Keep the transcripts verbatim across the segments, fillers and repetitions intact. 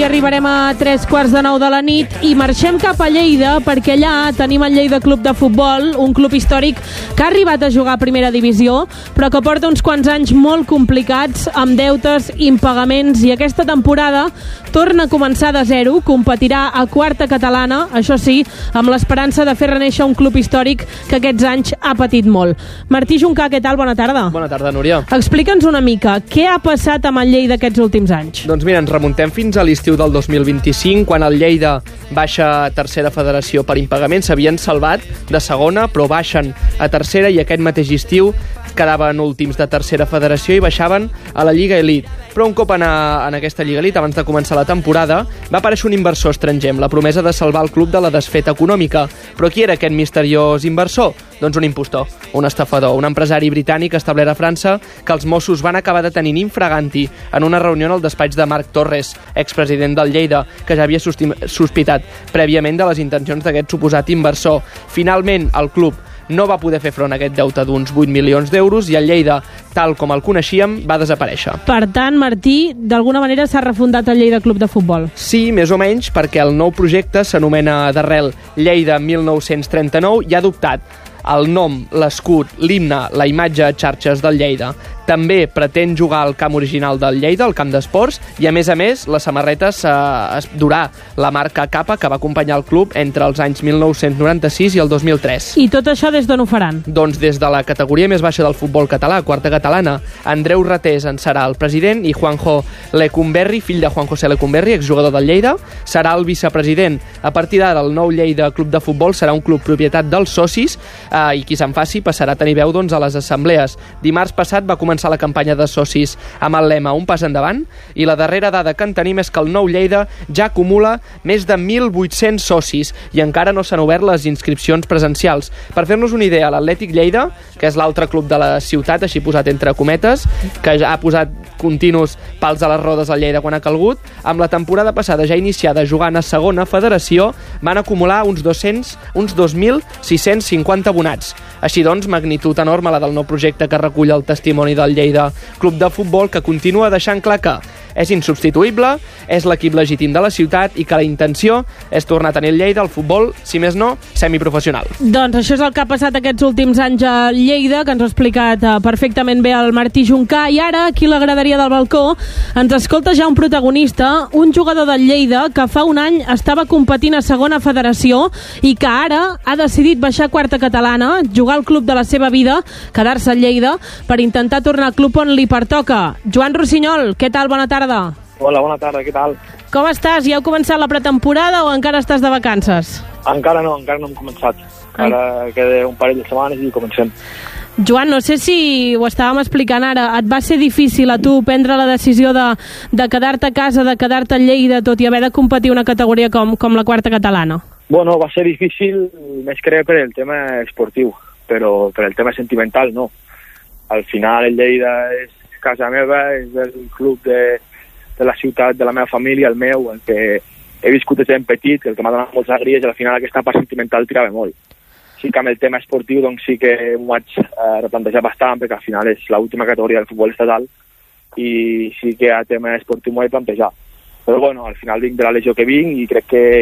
Arribarem a tres quarts de nou de la nit i marxem cap a Lleida perquè allà tenim el Lleida Club de Futbol, un club històric que ha arribat a jugar a primera divisió però que porta uns quants anys molt complicats amb deutes, impagaments, i aquesta temporada torna a començar de zero, competirà a quarta catalana, això sí, amb l'esperança de fer renéixer un club històric que aquests anys ha patit molt. Martí Juncà, què tal? Bona tarda. Bona tarda, Núria. Explica'ns una mica, què ha passat amb el Lleida aquests últims anys? Doncs mira, ens remuntem fins a l'estiu del dos mil vint-i-cinc, quan el Lleida baixa a tercera federació per impagament. S'havien salvat de segona, però baixen a tercera, i aquest mateix estiu quedaven últims de tercera federació i baixaven a la Lliga Elite. Però un cop en, a, en aquesta Lliga Elite, abans de començar la temporada, va aparèixer un inversor estranger amb la promesa de salvar el club de la desfeta econòmica. Però qui era aquest misteriós inversor? Doncs un impostor, un estafador, un empresari britànic establert a França que els Mossos van acabar detenint infraganti en una reunió en el despatx de Marc Torres, expresident del Lleida, que ja havia sospitat prèviament de les intencions d'aquest suposat inversor. Finalment, el club no va poder fer front a aquest deute d'uns vuit milions d'euros i el Lleida, tal com el coneixíem, va desaparèixer. Per tant, Martí, d'alguna manera s'ha refundat el Lleida Club de Futbol. Sí, més o menys, perquè el nou projecte s'anomena d'arrel Lleida mil nou-cents trenta-nou i ha adoptat el nom, l'escut, l'himne, la imatge a xarxes del Lleida. També pretén jugar al camp original del Lleida, al camp d'esports, i a més a més les samarretes eh, es durà la marca Capa que va acompanyar el club entre els anys mil nou-cents noranta-sis i el dos mil tres. I tot això des d'on ho faran? Doncs des de la categoria més baixa del futbol català, quarta catalana. Andreu Ratés en serà el president i Juanjo Lecumberri, fill de Juan José Lecumberri, exjugador del Lleida, serà el vicepresident. A partir d'ara, el nou Lleida Club de Futbol serà un club propietat dels socis eh, i qui se'n faci passarà a tenir veu doncs, a les assemblees. Dimarts passat va començar la campanya de socis amb el lema Un pas endavant, i la darrera dada que en tenim és que el nou Lleida ja acumula més de mil vuit-cents socis i encara no s'han obert les inscripcions presencials. Per fer-nos una idea, l'Atlètic Lleida, que és l'altre club de la ciutat, així posat entre cometes, que ja ha posat continus pals a les rodes al Lleida quan ha calgut, amb la temporada passada ja iniciada jugant a segona federació, van acumular uns dos-cents, uns dos mil sis-cents cinquanta abonats. Així doncs, magnitud enorme la del nou projecte que recull el testimoni del Lleida Club de Futbol, que continua deixant clar que és insubstituïble, és l'equip legítim de la ciutat i que la intenció és tornar a tenir el Lleida al futbol, si més no, semiprofessional. Doncs això és el que ha passat aquests últims anys a Lleida, que ens ha explicat uh, perfectament bé el Martí Juncà, i ara, aquí a la graderia del balcó, ens escolta ja un protagonista, un jugador del Lleida que fa un any estava competint a segona federació i que ara ha decidit baixar a quarta catalana, jugar al club de la seva vida, quedar-se a Lleida, per intentar tornar al club on li pertoca. Joan Rossinyol, què tal? Bona tarda. Hola, bona tarda, què tal? Com estàs? Ja heu començat la pretemporada o encara estàs de vacances? Encara no, encara no hem començat. Encara queda un parell de setmanes i comencem. Joan, no sé si ho estàvem explicant ara, et va ser difícil a tu prendre la decisió de, de quedar-te a casa, de quedar-te a Lleida, tot i haver de competir una categoria com, com la quarta catalana? Bueno, va ser difícil més que per el tema esportiu, però per el tema sentimental no. Al final el Lleida és casa meva, és el club de, de la ciutat, de la meva família, el meu, el que he viscut des de petit, el que m'ha donat moltes alegries, i al final aquesta part sentimental tirava molt. Sí que amb el tema esportiu doncs sí que m'ho vaig eh, replantejar bastant, perquè al final és l'última categoria del futbol estatal i sí que a tema esportiu m'ho he plantejat. Però bueno, al final vinc de la legió que vinc i crec que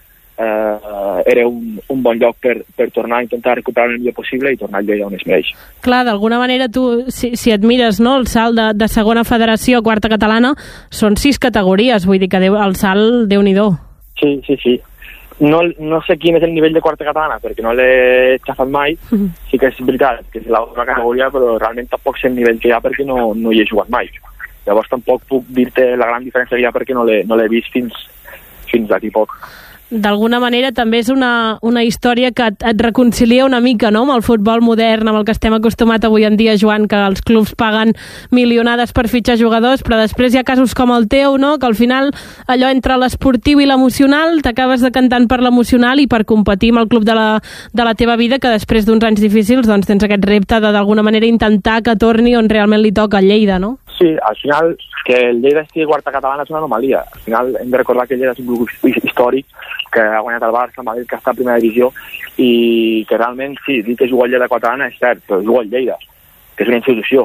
Uh, era un, un bon lloc per, per tornar a intentar recuperar el millor possible i tornar al Lleida on es mereix. Clar, d'alguna manera tu, si, si et mires, no, el salt de, de segona federació a quarta catalana són sis categories, vull dir que Déu, el salt, Déu-n'hi-do. Sí, sí, sí. No, no sé quin és el nivell de quarta catalana, perquè no l'he xafat mai. Mm-hmm. Sí que és veritat que és l'altra categoria, però realment tampoc sé el nivell que hi ha perquè no, no hi he jugat mai. Llavors tampoc puc dir-te la gran diferència que hi ha perquè no l'he, no l'he vist fins, fins d'aquí poc. D'alguna manera també és una, una història que et, et reconcilia una mica, no?, amb el futbol modern, amb el que estem acostumat avui en dia, Joan, que els clubs paguen milionades per fitxar jugadors, però després hi ha casos com el teu, no?, que al final allò entre l'esportiu i l'emocional t'acabes decantant per l'emocional i per competir amb el club de la, de la teva vida, que després d'uns anys difícils doncs tens aquest repte de d'alguna manera intentar que torni on realment li toca a Lleida, no? Sí, al final que el Lleida estigui quarta catalana és una anomalia. Al final hem de recordar que el Lleida és un club històric que ha guanyat el Barça, el Madrid, que està a primera divisió, i que realment, sí, dir que juga al Lleida catalana és cert, però juga al Lleida, que és una institució,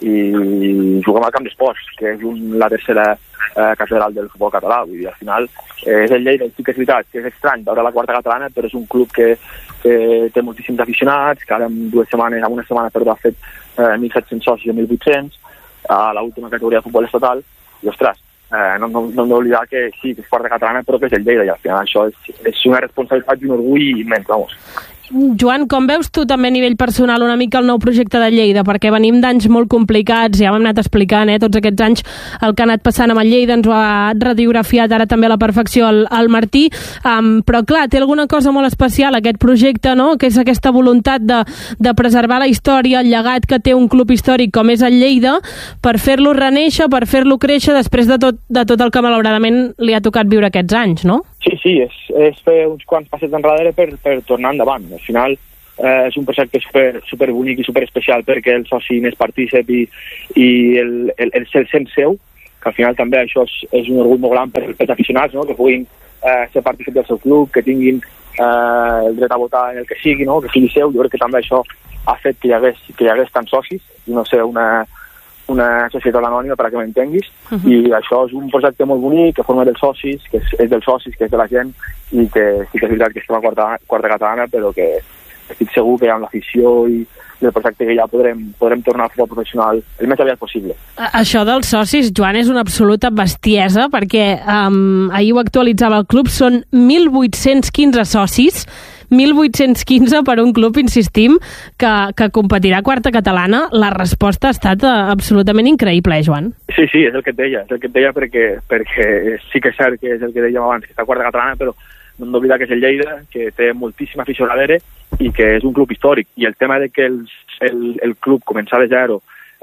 i juguem al Camp d'Esports, que és un, la tercera eh, catedral del futbol català. Vull dir, al final eh, és el Lleida, sí que és veritat, que és estrany veure la quarta catalana, però és un club que, que té moltíssims aficionats, que ara en dues setmanes, en una setmana, perdó, ha fet eh, mil set-cents socis o mil vuit-cents a l'última categoria de futbol estatal, i ostres, eh, no, no, no hem d'oblidar que sí, que és quarta catalana, però que és el Lleida, i al final això és, és una responsabilitat i un orgull immens, vamos. Joan, com veus tu també a nivell personal una mica el nou projecte de Lleida? Perquè venim d'anys molt complicats, ja ho hem anat explicant, eh, tots aquests anys el que ha anat passant amb el Lleida, ens ho ha radiografiat ara també a la perfecció el, el Martí, um, però clar, té alguna cosa molt especial aquest projecte, no?, que és aquesta voluntat de, de preservar la història, el llegat que té un club històric com és el Lleida, per fer-lo reneixer, per fer-lo créixer després de tot, de tot el que malauradament li ha tocat viure aquests anys, no? Sí, sí, és, és fer uns quants passets enrere per, per tornar endavant. Al final eh, és un projecte super, super bonic i super especial perquè el soci n'és partícip i, i el, el, el ser sent seu, que al final també això és, és un orgull molt gran per, pels aficionats, no?, que puguin eh, ser partícip del seu club, que tinguin eh, el dret a votar en el que sigui, no?, que sigui seu. Jo crec que també això ha fet que hi hagués, que hi hagués tants socis i no ser una una societat anònima, per a que m'entenguis, uh -huh. i això és un projecte molt bonic, que forma dels socis, que és, és dels socis, que és de la gent, i que sí que és veritat que estem a quarta, quarta catalana, però que estic segur que amb l'afició i el projecte que ja podrem, podrem tornar al futbol professional el més aviat possible. Això dels socis, Joan, és una absoluta bestiesa, perquè um, ahir ho actualitzava el club, són mil vuit-cents quinze socis, mil vuit-cents quinze per un club, insistim, que, que competirà a quarta catalana. La resposta ha estat uh, absolutament increïble, eh, Joan? Sí, sí, és el que et deia, és el que et deia perquè, perquè sí que és cert que és el que dèiem abans, que està a quarta catalana, però no hem d'oblidar que és el Lleida, que té moltíssima afició darrere i que és un club històric. I el tema de que el, el, el club començar de zero,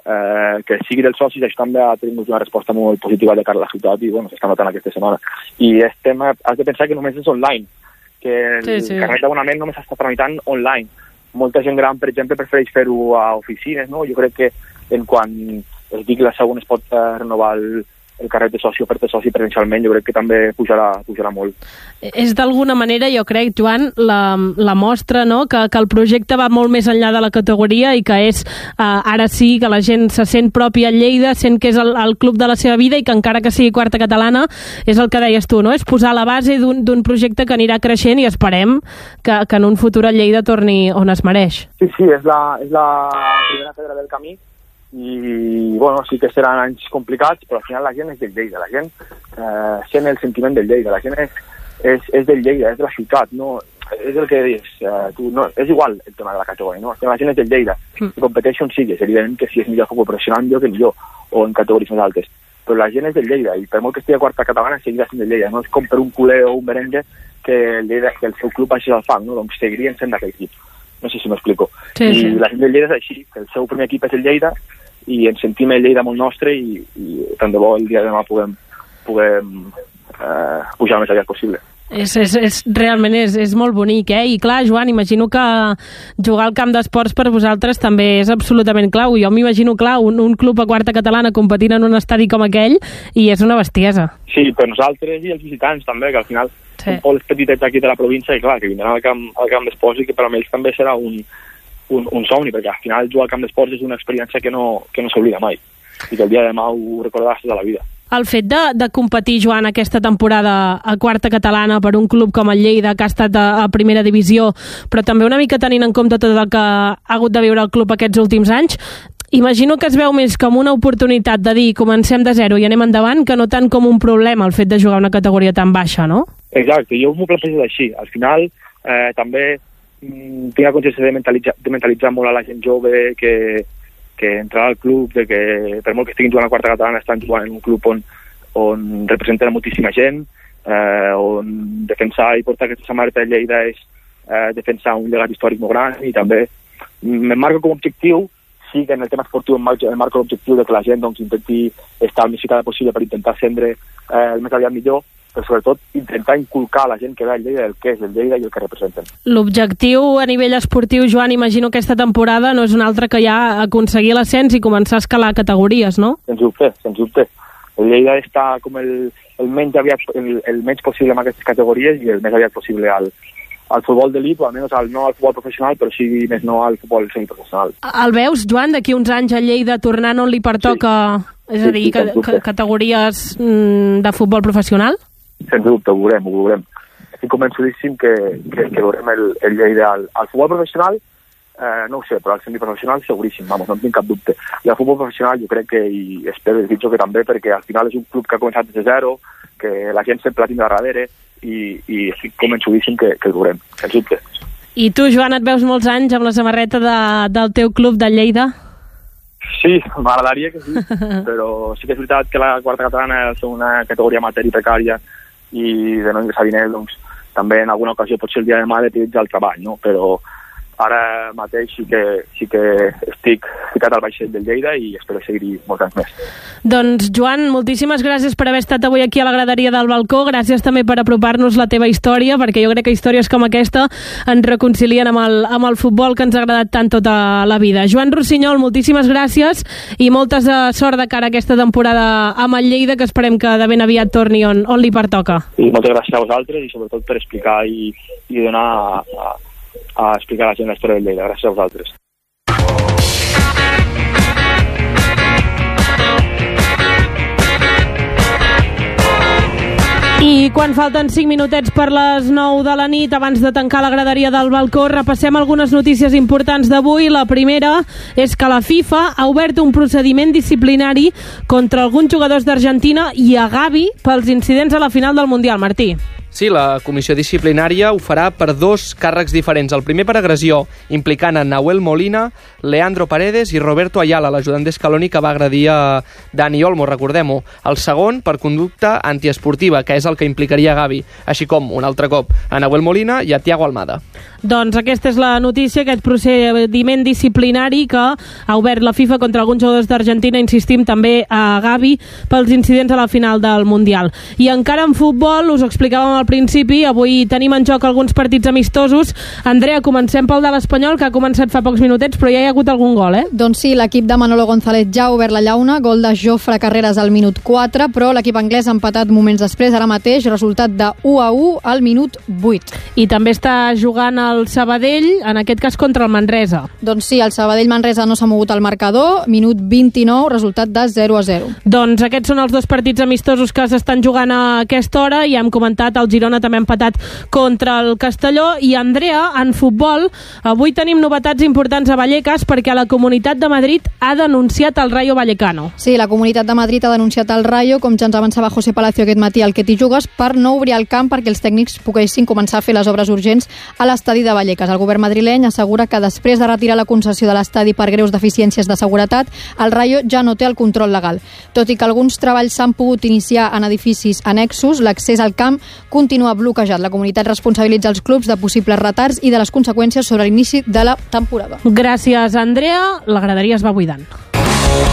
eh, que sigui dels socis, això també ha tingut una resposta molt positiva de cara a la ciutat i bueno, s'està notant aquesta setmana. I el tema, has de pensar que només és online, que el sí, sí. carnet d'abonament només s'està tramitant online. Molta gent gran, per exemple, prefereix fer-ho a oficines, no? Jo crec que en quan es digui la segona es pot uh, renovar el, el carnet de soci o fer-te soci presencialment, jo crec que també pujarà, pujarà molt. És d'alguna manera, jo crec, Joan, la, la mostra, no?, que, que el projecte va molt més enllà de la categoria i que és, uh, ara sí, que la gent se sent pròpia a Lleida, sent que és el, el club de la seva vida i que encara que sigui quarta catalana, és el que deies tu, no?, és posar la base d'un projecte que anirà creixent i esperem que, que en un futur el Lleida torni on es mereix. Sí, sí, és la, és la primera pedra del camí i, bueno, sí que seran anys complicats, però al final la gent és del Lleida, la gent eh, sent el sentiment del Lleida, la gent és, és, és del Lleida, és de la ciutat, no? És el que dius, eh, tu, no, és igual el tema de la categoria, no? La gent és del Lleida, mm. que competeixi on sigui, és evident que si és millor futbol professional, millor que millor, o en categories més altes, però la gent és del Lleida, i per molt que estigui a quarta catalana, seguirà sent del Lleida, no és com per un culer o un merengue que el, Lleida, que el seu club baixi al fang, no? Doncs seguirien sent d'aquell equip. No sé si m'explico. Sí, I sí. La gent del Lleida és així, que el seu primer equip és el Lleida, i ens sentim el Lleida molt nostre i, i tant de bo el dia de demà puguem, puguem eh, pujar el més aviat possible. És, és, és, realment és, és molt bonic, eh? I clar, Joan, imagino que jugar al camp d'esports per vosaltres també és absolutament clau. Jo m'imagino, clar, un, un club a quarta catalana competint en un estadi com aquell i és una bestiesa. Sí, per nosaltres i els visitants també, que al final sí. Són pobles petitets aquí de la província i clar, que vindran al camp, al camp d'esports i que per a ells també serà un, un, un somni, perquè al final jugar al camp d'esports és una experiència que no, que no s'oblida mai i que el dia de demà ho recordaràs tota la vida. El fet de, de competir, Joan, aquesta temporada a quarta catalana per un club com el Lleida, que ha estat a, a primera divisió, però també una mica tenint en compte tot el que ha hagut de viure el club aquests últims anys, imagino que es veu més com una oportunitat de dir comencem de zero i anem endavant, que no tant com un problema el fet de jugar una categoria tan baixa, no? Exacte, jo m'ho plantejo així. Al final, eh, també mm, tinc la consciència de mentalitzar, de mentalitzar molt a la gent jove que que entrar al club, de que per molt que estiguin jugant a la quarta catalana estan jugant en un club on, on representen a moltíssima gent, eh, on defensar i portar aquesta samarreta de Lleida és eh, defensar un llegat històric molt gran i també m'emmarco com a objectiu, sí que en el tema esportiu em marco l'objectiu de que la gent doncs, intenti estar el més ficada possible per intentar ascendre eh, el més aviat millor, però sobretot intentar inculcar a la gent que ve al Lleida el que és el Lleida i el que representen. L'objectiu a nivell esportiu, Joan, imagino aquesta temporada no és un altre que ja aconseguir l'ascens i començar a escalar categories, no? Sens dubte, sens dubte. El Lleida està com el, el, menys aviat, el, el menys possible en aquestes categories i el més aviat possible al, al futbol d'elit, o almenys al, no al futbol professional, però sí més no al futbol semiprofessional. El veus, Joan, d'aquí uns anys a Lleida tornant on li pertoca, sí. és a dir, sí, sí, ca ca categories mm, de futbol professional? Sense dubte, ho veurem, ho veurem. Estic convençudíssim que, que, que veurem el, el Lleida al, al futbol professional, eh, no ho sé, però al semiprofessional seguríssim, vamos, no en tinc cap dubte. I al futbol professional jo crec que, i espero i desitjo que també, perquè al final és un club que ha començat des de zero, que la gent sempre la tindrà darrere, i, i estic convençudíssim que, que el veurem, sens dubte. I tu, Joan, et veus molts anys amb la samarreta de, del teu club de Lleida? Sí, m'agradaria que sí, però sí que és veritat que la quarta catalana és una categoria amateur i precària i de no ingressar diners, doncs també en alguna ocasió potser el dia de demà de prioritzar el treball, no? Però ara mateix sí que, sí que estic ficat al vaixell del Lleida i espero seguir-hi molts anys més. Doncs, Joan, moltíssimes gràcies per haver estat avui aquí a la graderia del balcó. Gràcies també per apropar-nos la teva història, perquè jo crec que històries com aquesta ens reconcilien amb el, amb el futbol que ens ha agradat tant tota la vida. Joan Rossinyol, moltíssimes gràcies i moltes de sort de cara a aquesta temporada amb el Lleida, que esperem que de ben aviat torni on, on li pertoca. I moltes gràcies a vosaltres i sobretot per explicar i, i donar a, a a explicar a la gent la història del Lleida. Gràcies a vosaltres. I quan falten cinc minutets per les nou de la nit, abans de tancar la graderia del balcó, repassem algunes notícies importants d'avui. La primera és que la FIFA ha obert un procediment disciplinari contra alguns jugadors d'Argentina i a Gavi pels incidents a la final del Mundial. Martí. Sí, la comissió disciplinària ho farà per dos càrrecs diferents. El primer per agressió, implicant a Nahuel Molina, Leandro Paredes i Roberto Ayala, l'ajudant d'Escaloni que va agredir a Dani Olmo, recordem-ho. El segon per conducta antiesportiva, que és el que implicaria a Gavi, així com, un altre cop, a Nahuel Molina i a Thiago Almada. Doncs aquesta és la notícia, aquest procediment disciplinari que ha obert la FIFA contra alguns jugadors d'Argentina, insistim també a Gavi, pels incidents a la final del Mundial. I encara en futbol, us ho explicàvem al principi, avui tenim en joc alguns partits amistosos. Andrea, comencem pel de l'Espanyol, que ha començat fa pocs minutets, però ja hi ha hagut algun gol, eh? Doncs sí, l'equip de Manolo González ja ha obert la llauna, gol de Jofre Carreras al minut quatre, però l'equip anglès ha empatat moments després, ara mateix, resultat de u a u al minut vuit. I també està jugant el Sabadell, en aquest cas contra el Manresa. Doncs sí, el Sabadell-Manresa no s'ha mogut al marcador, minut vint-i-nou, resultat de zero a zero. Doncs aquests són els dos partits amistosos que s'estan jugant a aquesta hora, i hem comentat el Girona també ha empatat contra el Castelló. I Andrea, en futbol, avui tenim novetats importants a Vallecas perquè la Comunitat de Madrid ha denunciat el Rayo Vallecano. Sí, la Comunitat de Madrid ha denunciat el Rayo, com ja ens avançava José Palacio aquest matí al Que t'hi jugues, per no obrir el camp perquè els tècnics poguessin començar a fer les obres urgents a l'estadi de Vallecas. El govern madrileny assegura que després de retirar la concessió de l'estadi per greus deficiències de seguretat, el Rayo ja no té el control legal. Tot i que alguns treballs s'han pogut iniciar en edificis annexos, l'accés al camp continua bloquejat. La comunitat responsabilitza els clubs de possibles retards i de les conseqüències sobre l'inici de la temporada. Gràcies, Andrea. La graderia es va buidant.